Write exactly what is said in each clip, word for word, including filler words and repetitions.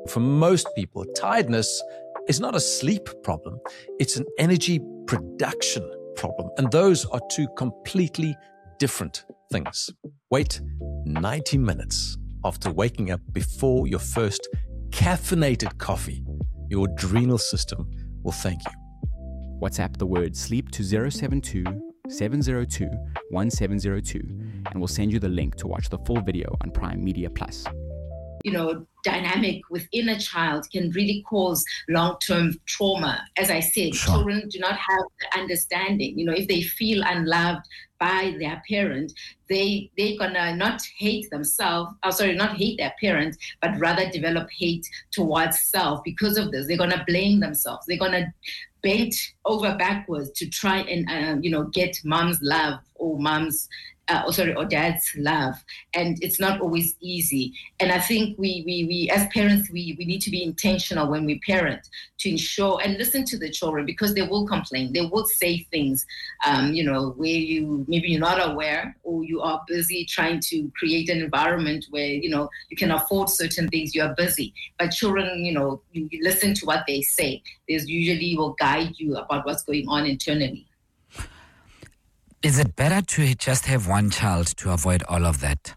For most people, tiredness is not a sleep problem. It's an energy production problem. And those are two completely different things. Wait ninety minutes after waking up before your first caffeinated coffee. Your adrenal system will thank you. WhatsApp the word sleep to zero seven two, seven zero two, one seven zero two and we'll send you the link to watch the full video on Prime Media Plus. You know, dynamic within a child can really cause long-term trauma. As I said, Sure. Children do not have the understanding. You know, if they feel unloved by their parent, they, they're gonna not hate themselves, oh, sorry, not hate their parent, but rather develop hate towards self because of this. They're gonna blame themselves. They're gonna bend over backwards to try and, uh, you know, get mom's love or mom's Uh, or sorry, or dad's love, and it's not always easy. And I think we, we, we as parents, we, we need to be intentional when we parent to ensure and listen to the children because they will complain, they will say things, um, you know, where you maybe you're not aware or you are busy trying to create an environment where you know you can afford certain things. You are busy, but children, you know, you, you listen to what they say. There's usually will guide you about what's going on internally. Is it better to just have one child to avoid all of that?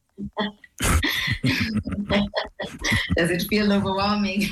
Does it feel overwhelming?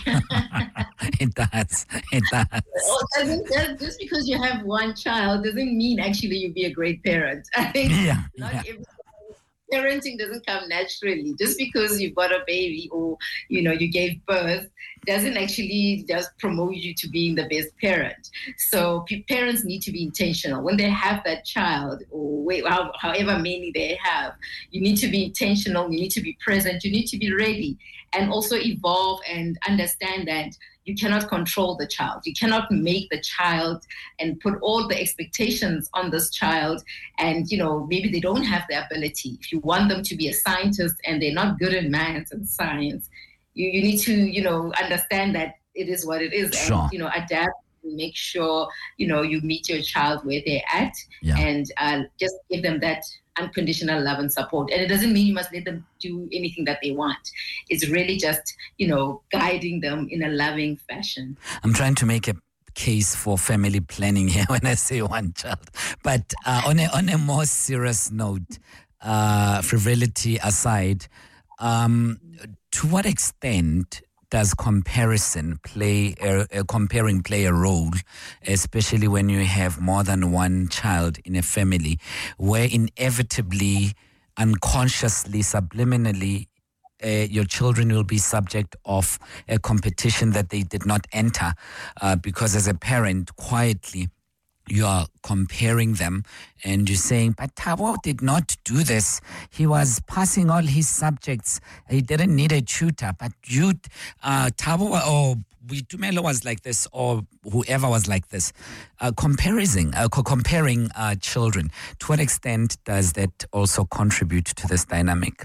It does. It does. Oh, doesn't, does, just because you have one child doesn't mean actually you'll be a great parent. I think Yeah, not yeah. every, parenting doesn't come naturally. Just because you've got a baby or you know you gave birth doesn't actually just promote you to being the best parent. So p- parents need to be intentional when they have that child or wait, how, however many they have. You need to be intentional. You need to be present. You need to be ready and also evolve and understand that you cannot control the child. You cannot make the child and put all the expectations on this child. And, you know, maybe they don't have the ability. If you want them to be a scientist and they're not good at maths and science, you, you need to, you know, understand that it is what it is. Sure. And, you know, adapt, make sure, you know, you meet your child where they're at Yeah. and uh, just give them that unconditional love and support. And it doesn't mean you must let them do anything that they want. It's really just, you know, guiding them in a loving fashion. I'm trying to make a case for family planning here when I say one child. But uh, on, a, on a more serious note, uh, frivolity aside, um, to what extent does comparison play, a, a comparing play a role, especially when you have more than one child in a family, where inevitably, unconsciously, subliminally, uh, your children will be subject of a competition that they did not enter, uh, because as a parent, quietly, you are comparing them and you're saying, but Thabo did not do this. He was passing all his subjects. He didn't need a tutor. But you, uh, Thabo or Tumelo was like this, or whoever was like this. Uh, comparison, uh, co- comparing uh, children. To what extent does that also contribute to this dynamic?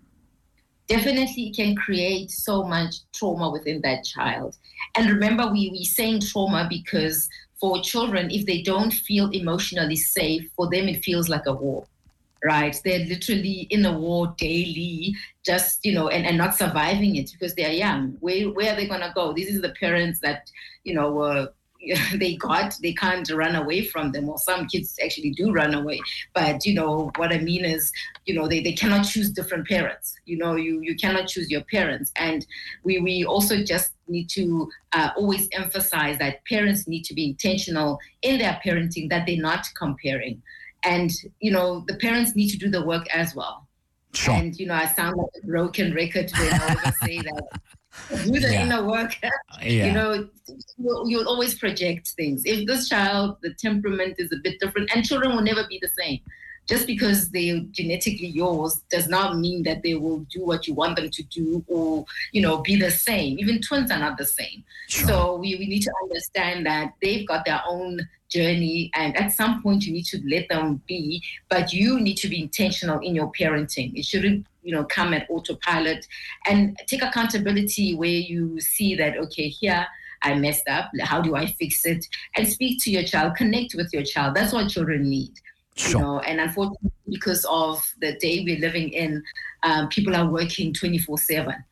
Definitely it can create so much trauma within that child. And remember, we, we saying trauma because for children, if they don't feel emotionally safe, for them it feels like a war, right? They're literally in a war daily, just, you know, and, and not surviving it because they're young. Where, where are they going to go? These are the parents that, you know, uh, they got, they can't run away from them, or some kids actually do run away. But, you know, what I mean is, you know, they, they cannot choose different parents. You know, you, you cannot choose your parents. And we, we also just need to uh, always emphasize that parents need to be intentional in their parenting, that they're not comparing. And, you know, the parents need to do the work as well. Sure. And, you know, I sound like a broken record when I always say that. Do the Yeah. inner work. Yeah. You know, you'll, you'll always project things. If this child, the temperament is a bit different, and children will never be the same. Just because they're genetically yours does not mean that they will do what you want them to do or, you know, be the same. Even twins are not the same. Sure. So we, we need to understand that they've got their own journey, and at some point you need to let them be, but you need to be intentional in your parenting. It shouldn't, you know, come at autopilot, and take accountability where you see that, okay, here I messed up. How do I fix it? And speak to your child, connect with your child. That's what children need. Sure. You know, and unfortunately, because of the day we're living in, um, people are working twenty-four seven.